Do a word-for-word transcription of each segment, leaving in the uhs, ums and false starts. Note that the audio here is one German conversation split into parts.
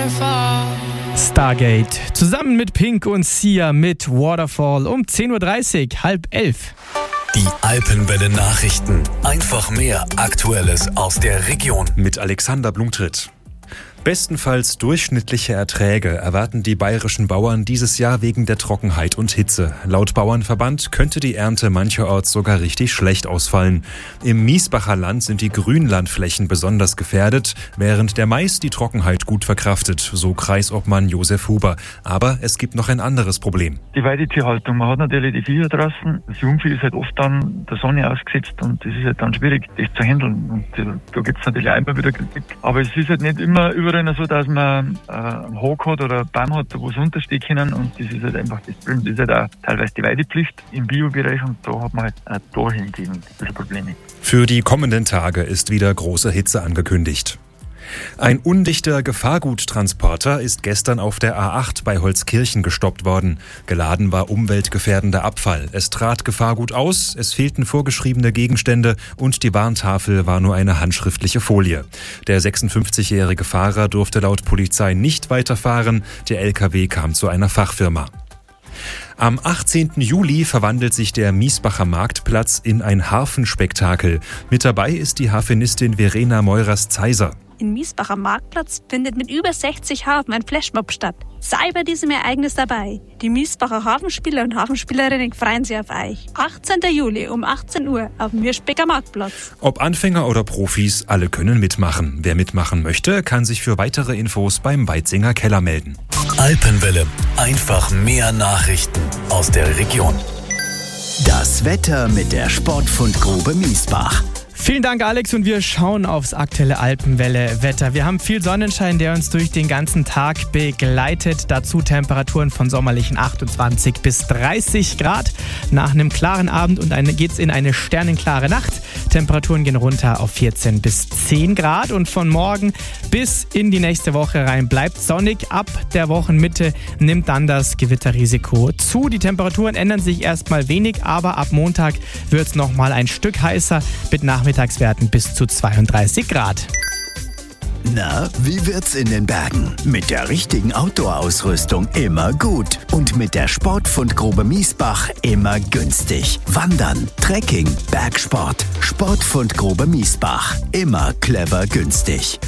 waterfall. Stargate, zusammen mit Pink und Sia mit Waterfall um zehn Uhr dreißig, halb elf. Die Alpenwelle Nachrichten. Einfach mehr Aktuelles aus der Region. Mit Alexander Blumtritt. Bestenfalls durchschnittliche Erträge erwarten die bayerischen Bauern dieses Jahr wegen der Trockenheit und Hitze. Laut Bauernverband könnte die Ernte mancherorts sogar richtig schlecht ausfallen. Im Miesbacher Land sind die Grünlandflächen besonders gefährdet, während der Mais die Trockenheit gut verkraftet, so Kreisobmann Josef Huber. Aber es gibt noch ein anderes Problem. Die Weidetierhaltung, man hat natürlich die Viecher draußen. Das Jungvieh ist halt oft dann der Sonne ausgesetzt und das ist halt dann schwierig, das zu handeln. Und da gibt es natürlich einmal wieder Kritik. Aber es ist halt nicht immer überall so, dass man äh, einen Hock hat oder einen Baum hat, wo es unterstehen können, und das ist halt einfach das Problem. Das ist halt auch teilweise die Weidepflicht im Biobereich, und da hat man halt auch da hingegen ein bisschen Probleme. Für die kommenden Tage ist wieder große Hitze angekündigt. Ein undichter Gefahrguttransporter ist gestern auf der A acht bei Holzkirchen gestoppt worden. Geladen war umweltgefährdender Abfall. Es trat Gefahrgut aus, es fehlten vorgeschriebene Gegenstände und die Warntafel war nur eine handschriftliche Folie. Der sechsundfünfzigjährige Fahrer durfte laut Polizei nicht weiterfahren. Der L K W kam zu einer Fachfirma. Am achtzehnten Juli verwandelt sich der Miesbacher Marktplatz in ein Harfenspektakel. Mit dabei ist die Harfenistin Verena Meurers-Zeiser. In Miesbacher Marktplatz findet mit über sechzig Harfen ein Flashmob statt. Sei bei diesem Ereignis dabei. Die Miesbacher Hafenspieler und Hafenspielerinnen freuen sich auf euch. achtzehnten Juli um achtzehn Uhr auf dem Mirschbecker Marktplatz. Ob Anfänger oder Profis, alle können mitmachen. Wer mitmachen möchte, kann sich für weitere Infos beim Weitzinger Keller melden. Alpenwelle. Einfach mehr Nachrichten aus der Region. Das Wetter mit der Sportfundgrube Miesbach. Vielen Dank, Alex, und wir schauen aufs aktuelle Alpenwelle-Wetter. Wir haben viel Sonnenschein, der uns durch den ganzen Tag begleitet. Dazu Temperaturen von sommerlichen achtundzwanzig bis dreißig Grad. Nach einem klaren Abend und eine, geht's in eine sternenklare Nacht. Temperaturen gehen runter auf vierzehn bis zehn Grad. Und von morgen bis in die nächste Woche rein bleibt sonnig. Ab der Wochenmitte nimmt dann das Gewitterrisiko zu. Die Temperaturen ändern sich erstmal wenig, aber ab Montag wird es nochmal ein Stück heißer mit Nachmittagswerten bis zu zweiunddreißig Grad. Na, wie wird's in den Bergen? Mit der richtigen Outdoor-Ausrüstung immer gut. Und mit der Sportfundgrube Miesbach immer günstig. Wandern, Trekking, Bergsport. Sportfundgrube Miesbach. Immer clever günstig.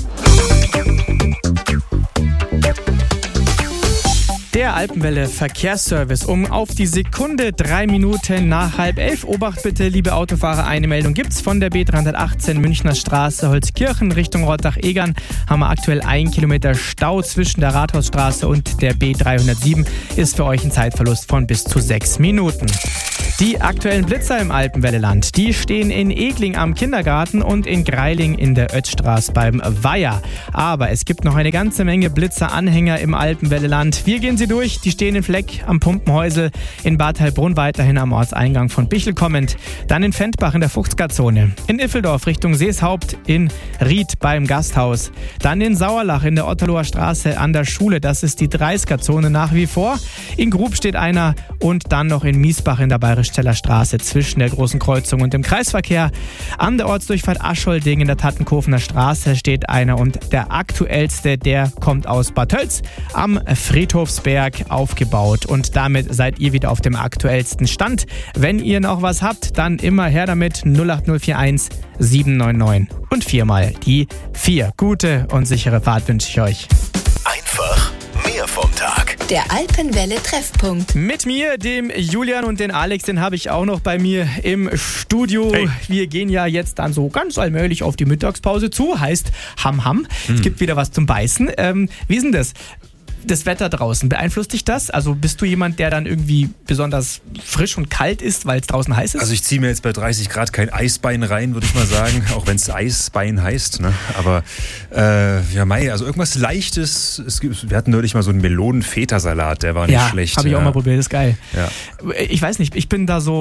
Der Alpenwelle Verkehrsservice um auf die Sekunde drei Minuten nach halb elf. Obacht bitte, liebe Autofahrer, eine Meldung gibt's von der B dreihundertachtzehn Münchner Straße Holzkirchen Richtung Rottach-Egern. Haben wir aktuell ein Kilometer Stau zwischen der Rathausstraße und der B dreihundertsieben. Ist für euch ein Zeitverlust von bis zu sechs Minuten. Die aktuellen Blitzer im Alpenwelleland, die stehen in Egling am Kindergarten und in Greiling in der Oetstraße beim Weiher. Aber es gibt noch eine ganze Menge Blitzeranhänger im Alpenwelleland. Wir gehen sie durch. Die stehen in Fleck am Pumpenhäusel, in Bad Heilbrunn weiterhin am Ortseingang von Bichl kommend, dann in Fendbach in der Fuchsgarzone, in Iffeldorf Richtung Seeshaupt, in Ried beim Gasthaus, dann in Sauerlach in der Otterloher Straße an der Schule, das ist die dreißiger-Zone nach wie vor. In Grub steht einer und dann noch in Miesbach in der Bayerischsteller Straße zwischen der Großen Kreuzung und dem Kreisverkehr. An der Ortsdurchfahrt Aschholding in der Tattenkofener Straße steht einer und der aktuellste, der kommt aus Bad Tölz am Friedhofsberg aufgebaut. Und damit seid ihr wieder auf dem aktuellsten Stand. Wenn ihr noch was habt, dann immer her damit. null acht null vier eins sieben neun neun und viermal die vier. Gute und sichere Fahrt wünsche ich euch. Einfach mehr vom Tag. Der Alpenwelle Treffpunkt. Mit mir, dem Julian, und den Alex, den habe ich auch noch bei mir im Studio. Hey. Wir gehen ja jetzt dann so ganz allmählich auf die Mittagspause zu. Heißt Ham Ham. Hm. Es gibt wieder was zum Beißen. Ähm, wie ist denn das? Das Wetter draußen, beeinflusst dich das? Also bist du jemand, der dann irgendwie besonders frisch und kalt ist, weil es draußen heiß ist? Also ich ziehe mir jetzt bei dreißig Grad kein Eisbein rein, würde ich mal sagen, auch wenn es Eisbein heißt. Ne? Aber äh, ja, Mai, also irgendwas Leichtes. Es gibt, wir hatten neulich mal so einen Melonen-Feta-Salat, der war nicht ja, schlecht. Habe ich ja. auch mal probiert, ist geil. Ja. Ich weiß nicht, ich bin da so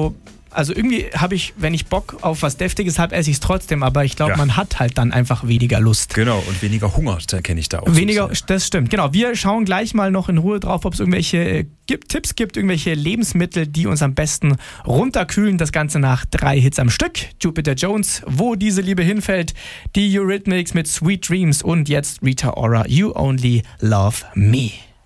Also irgendwie habe ich, wenn ich Bock auf was Deftiges habe, esse ich es trotzdem, aber ich glaube, Ja. man hat halt dann einfach weniger Lust. Genau, und weniger Hunger, da kenne ich da auch. Weniger, so. das stimmt. Genau, wir schauen gleich mal noch in Ruhe drauf, ob es irgendwelche äh, gibt, Tipps gibt, irgendwelche Lebensmittel, die uns am besten runterkühlen. Das Ganze nach drei Hits am Stück. Jupiter Jones, Wo diese Liebe hinfällt, die Eurythmics mit Sweet Dreams und jetzt Rita Ora, You Only Love Me.